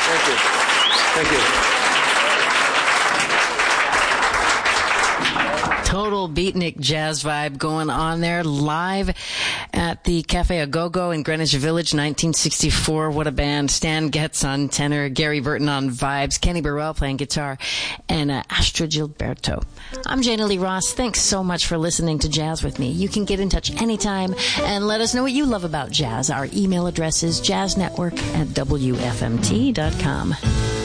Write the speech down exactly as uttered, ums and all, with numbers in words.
Thank you. Thank you. Total beatnik jazz vibe going on there live at the Cafe Agogo in Greenwich Village, nineteen sixty-four. What a band. Stan Getz on tenor, Gary Burton on vibes, Kenny Burrell playing guitar, and uh, Astra Gilberto. I'm Jana Lee Ross. Thanks so much for listening to Jazz with me. You can get in touch anytime and let us know what you love about jazz. Our email address is jazznetwork at W F M T dot com.